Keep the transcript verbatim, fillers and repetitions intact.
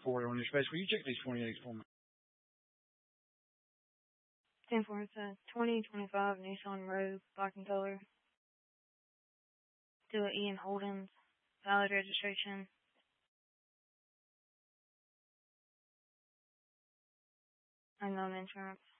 report on your space. Will you check these twenty-eights for me? ten four, it's a twenty twenty-five Nissan Rogue, black in color. To a Ian Holden's, valid registration. Unknown insurance.